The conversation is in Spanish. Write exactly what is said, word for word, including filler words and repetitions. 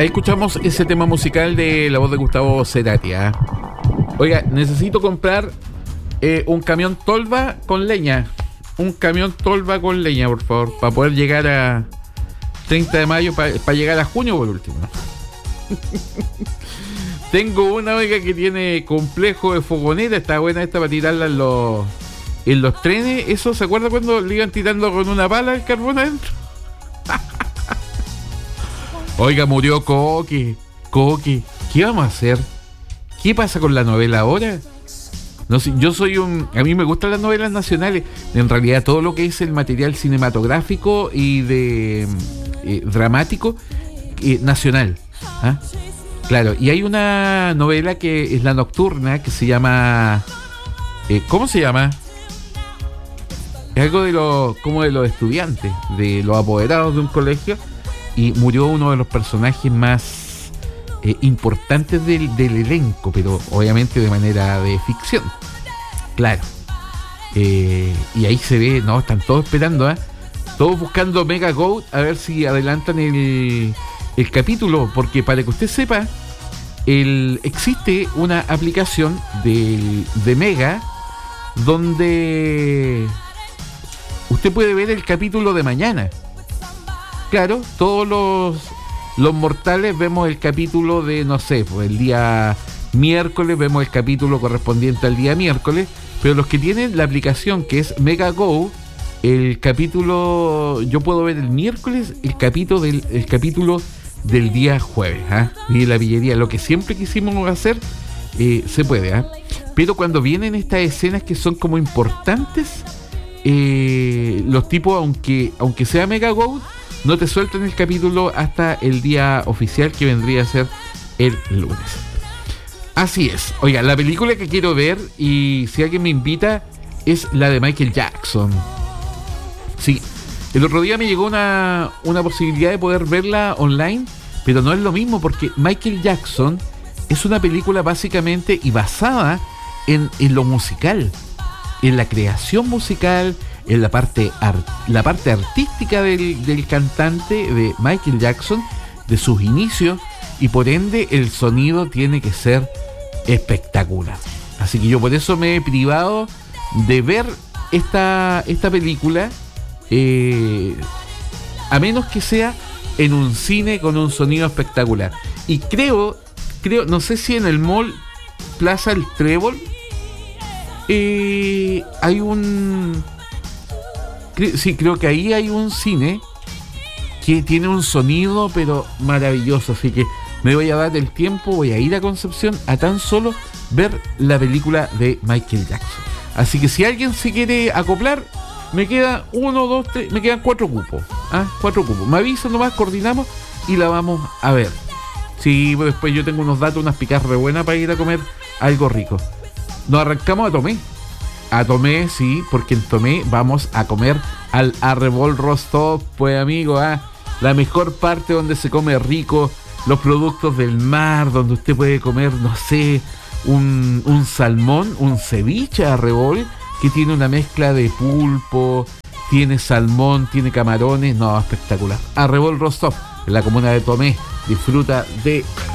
ahí escuchamos ese tema musical de la voz de Gustavo Cerati. ¿eh? Oiga, necesito comprar eh, un camión tolva con leña. Un camión tolva con leña, por favor, para poder llegar a treinta de mayo, para pa llegar a junio por último. Tengo una, oiga, que tiene complejo de fogoneta. Está buena esta para tirarla en los, en los trenes. ¿Eso se acuerda cuando le iban tirando con una pala el carbón adentro? Oiga, murió Coque. Coque, ¿qué vamos a hacer? ¿Qué pasa con la novela ahora? No sé, yo soy un... A mí me gustan las novelas nacionales. En realidad todo lo que es el material cinematográfico y de eh, dramático eh, nacional. ¿Ah? Claro, y hay una novela que es La Nocturna, que se llama... Eh, ¿Cómo se llama? Es algo de los, como de los estudiantes, de los apoderados de un colegio, y murió uno de los personajes más eh, importantes del, del elenco, pero obviamente de manera de ficción. Claro. Eh, y ahí se ve, no, están todos esperando, ¿eh? Todos buscando Mega Goat a ver si adelantan el... el capítulo, porque para que usted sepa, el, existe una aplicación de, de Mega donde usted puede ver el capítulo de mañana. Claro, todos los, los mortales vemos el capítulo de, no sé, pues el día miércoles vemos el capítulo correspondiente al día miércoles, pero los que tienen la aplicación que es Mega Go, el capítulo, yo puedo ver el miércoles el capítulo del, el capítulo del día jueves, ¿eh? Y la pillería, lo que siempre quisimos hacer, eh, se puede, ¿eh? Pero cuando vienen estas escenas que son como importantes, eh, los tipos, aunque aunque sea Mega Go, no te sueltan el capítulo hasta el día oficial, que vendría a ser el lunes. Así es. Oiga, la película que quiero ver, y si alguien me invita, es la de Michael Jackson. Sí. El otro día me llegó una, una posibilidad de poder verla online, pero no es lo mismo, porque Michael Jackson es una película básicamente y basada en, en lo musical, en la creación musical, en la parte, art, la parte artística del, del cantante, de Michael Jackson, de sus inicios, y por ende el sonido tiene que ser espectacular. Así que yo por eso me he privado de ver esta, esta película, Eh, a menos que sea en un cine con un sonido espectacular. Y creo, creo, no sé si en el mall Plaza El Trébol eh, hay un, cre, sí, creo que ahí hay un cine que tiene un sonido pero maravilloso. Así que me voy a dar el tiempo, voy a ir a Concepción a tan solo ver la película de Michael Jackson. Así que si alguien se quiere acoplar, me queda uno, dos, tres, me quedan cuatro cupos. ¿Ah? Cuatro cupos. Me avisan nomás, coordinamos y la vamos a ver. Sí, pues después yo tengo unos datos, unas picas re buenas para ir a comer algo rico. Nos arrancamos a Tomé. A Tomé, sí, porque en Tomé vamos a comer al Arrebol Rostov, pues amigo, ¿ah? La mejor parte donde se come rico, los productos del mar, donde usted puede comer, no sé, un, un salmón, un ceviche Arrebol, que tiene una mezcla de pulpo, tiene salmón, tiene camarones, no, espectacular. Arrebol Rostov, en la comuna de Tomé, disfruta de